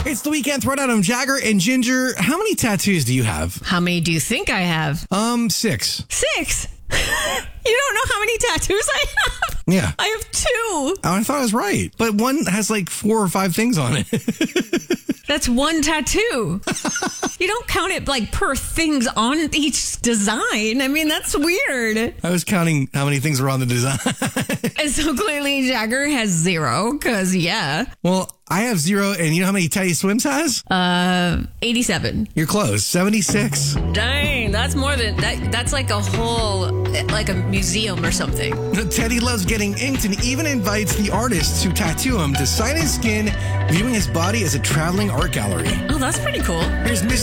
It's the weekend throwdown. I'm Jagger and Ginger. How many tattoos do you have? How many do you think I have? 6. 6. You don't know how many tattoos I have? Yeah. I have 2. Oh, I thought I was right. But one has like 4 or 5 things on it. That's one tattoo. You don't count it like per things on each design. I mean, that's weird. I was counting how many things were on the design. And so clearly Jagger has 0, because yeah. Well, I have 0, and you know how many Teddy Swims has? 87. You're close. 76. Dang, that's more than that. That's like a whole, like a museum or something. Teddy loves getting inked and even invites the artists who tattoo him to sign his skin, viewing his body as a traveling art gallery. Oh, that's pretty cool. Here's Miss